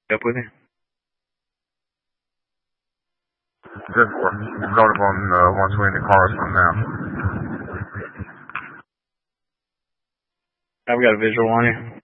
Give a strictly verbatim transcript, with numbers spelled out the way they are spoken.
Up with you? Good for load up on uh, one twenty cars from now. I've got a visual on you.